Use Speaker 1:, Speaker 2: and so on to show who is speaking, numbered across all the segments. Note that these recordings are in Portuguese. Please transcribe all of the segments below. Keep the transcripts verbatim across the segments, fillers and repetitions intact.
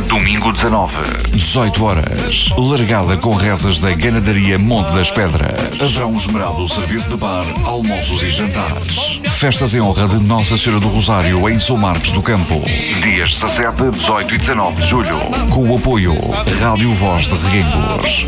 Speaker 1: Domingo dezanove, dezoito horas. Largada com rezas da Ganadaria Monte das Pedras. Haverá um esmerado serviço de bar, almoços e jantares. Festas em honra de Nossa Senhora do Rosário em São Marcos do Campo. Dias dezassete, dezoito e dezanove de julho. Com o apoio Rádio Voz de Reguengos.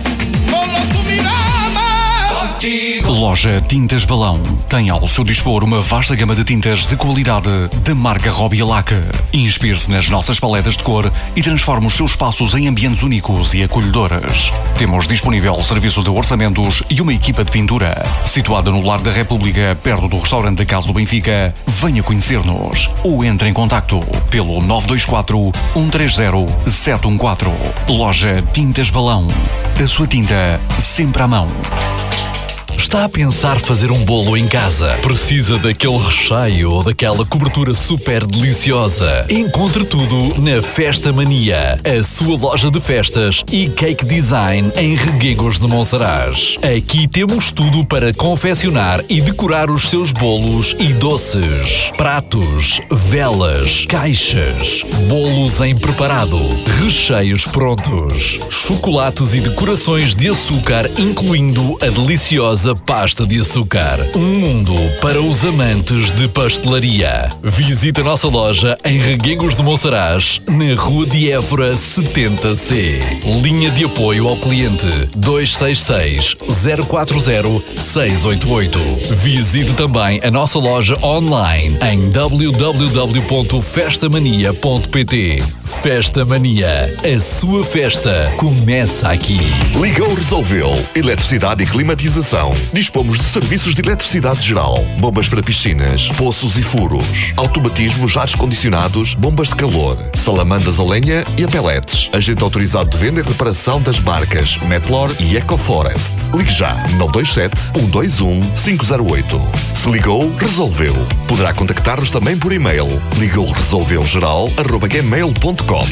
Speaker 1: Loja Tintas Balão tem ao seu dispor uma vasta gama de tintas de qualidade da marca Robbie Lac. Inspire-se nas nossas paletas de cor e transforme os seus espaços em ambientes únicos e acolhedores. Temos disponível serviço de orçamentos e uma equipa de pintura. Situada no Largo da República, perto do restaurante da Casa do Benfica, venha conhecer-nos ou entre em contacto pelo nove dois quatro, um três zero, sete um quatro. Loja Tintas Balão. A sua tinta sempre à mão.
Speaker 2: Está a pensar fazer um bolo em casa? Precisa daquele recheio ou daquela cobertura super deliciosa? Encontre tudo na Festa Mania, a sua loja de festas e cake design em Reguengos de Monsaraz. Aqui temos tudo para confeccionar e decorar os seus bolos e doces. Pratos, velas, caixas, bolos em preparado, recheios prontos, chocolates e decorações de açúcar, incluindo a deliciosa pasta de açúcar. Um mundo para os amantes de pastelaria. Visite a nossa loja em Reguengos de Monsaraz, na Rua de Évora setenta C. Linha de apoio ao cliente dois seis seis, zero quatro zero, seis oito oito. Visite também a nossa loja online em w w w ponto festa mania ponto p t. Festa Mania, a sua festa começa aqui.
Speaker 3: Ligou, resolveu. Eletricidade e climatização. Dispomos de serviços de eletricidade geral, bombas para piscinas, poços e furos, automatismos, ares condicionados, bombas de calor, salamandas a lenha e a pellets. Agente autorizado de venda e reparação das marcas Metlor e EcoForest. Ligue já nove dois sete, um dois um, cinco zero oito. Se ligou, resolveu. Poderá contactar-nos também por e-mail. ligou resolveu geral arroba gmail ponto com.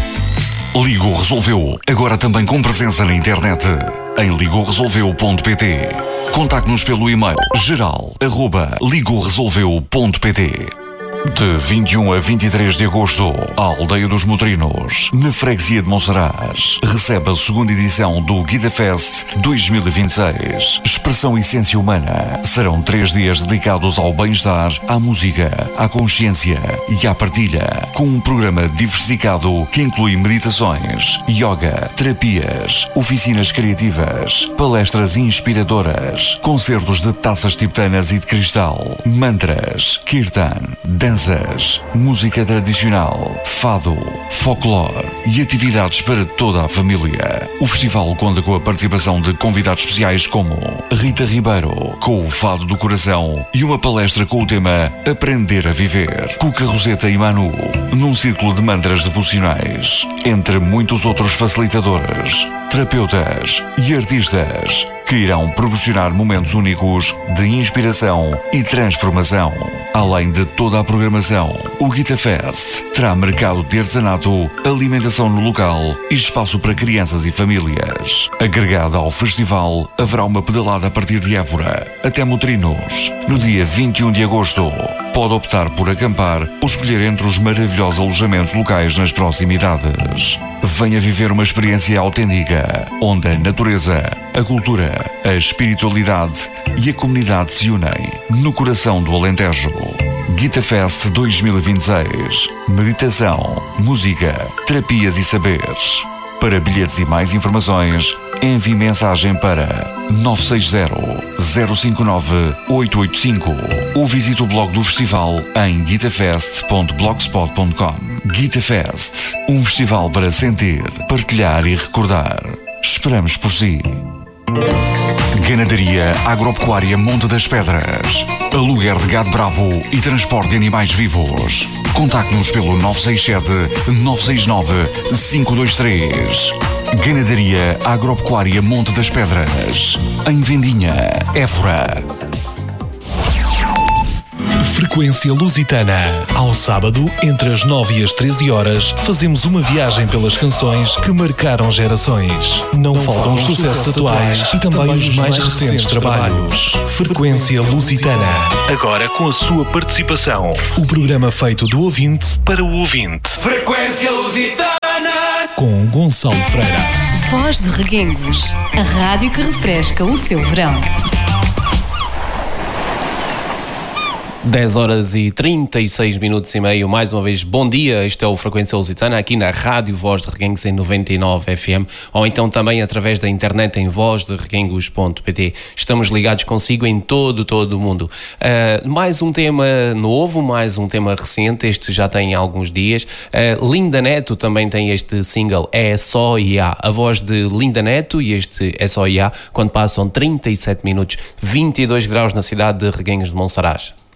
Speaker 1: Ligou Resolveu, agora também com presença na internet, em ligou resolveu ponto p t. Contacte-nos pelo e-mail geral arroba ligou resolveu ponto p t. De vinte e um a vinte e três de agosto, a Aldeia dos Motrinos, na freguesia de Monsaraz, recebe a segunda edição do Guida Fest dois mil e vinte e seis. Expressão Essência Humana. Serão três dias dedicados ao bem-estar, à música, à consciência e à partilha, com um programa diversificado que inclui meditações, yoga, terapias, oficinas criativas, palestras inspiradoras, concertos de taças tibetanas e de cristal, mantras, kirtan, danças, música tradicional, fado, folclore e atividades para toda a família. O festival conta com a participação de convidados especiais como Rita Ribeiro, com o Fado do Coração, e uma palestra com o tema Aprender a Viver, Cuca Roseta e Manu, num círculo de mantras devocionais, entre muitos outros facilitadores, terapeutas e artistas que irão proporcionar momentos únicos de inspiração e transformação. Além de toda a programação, o Guita Fest terá mercado de artesanato, alimentação no local e espaço para crianças e famílias. Agregada ao festival, haverá uma pedalada a partir de Évora até Motrinos, no dia vinte e um de agosto. Pode optar por acampar ou escolher entre os maravilhosos alojamentos locais nas proximidades. Venha viver uma experiência autêntica, onde a natureza, a cultura, a espiritualidade e a comunidade se unem no coração do Alentejo. Guita Fest dois mil e vinte e seis. Meditação, música, terapias e saberes. Para bilhetes e mais informações, envie mensagem para nove seis zero, zero cinco nove, oito oito cinco ou visite o blog do festival em guitafest ponto blogspot ponto com. Guita Fest, um festival para sentir, partilhar e recordar. Esperamos por si. Ganadaria Agropecuária Monte das Pedras. Aluguer de gado bravo e transporte de animais vivos. Contacte-nos pelo nove seis sete, nove seis nove, cinco dois três. Ganadaria Agropecuária Monte das Pedras, em Vendinha, Évora.
Speaker 4: Frequência Lusitana. Ao sábado, entre as nove e as treze horas, fazemos uma viagem pelas canções que marcaram gerações. Não, Não faltam os sucessos atuais e também, também os mais recentes trabalhos. Frequência Lusitana. Agora com a sua participação. O programa feito do ouvinte para o ouvinte.
Speaker 5: Frequência Lusitana.
Speaker 4: Saulo Freira.
Speaker 5: Voz de Reguengos, a rádio que refresca o seu verão.
Speaker 6: dez horas e trinta e seis minutos e meio, mais uma vez, bom dia, este é o Frequência Lusitana, aqui na Rádio Voz de Reguengos em noventa e nove F M, ou então também através da internet em voz de reguengos ponto pt. Estamos ligados consigo em todo, todo o mundo. Uh, mais um tema novo, mais um tema recente, este já tem alguns dias. Uh, Linda Neto também tem este single, É Só e Há. A voz de Linda Neto e este É Só e Há, quando passam trinta e sete minutos, vinte e dois graus na cidade de Reguengos de Monsaraz.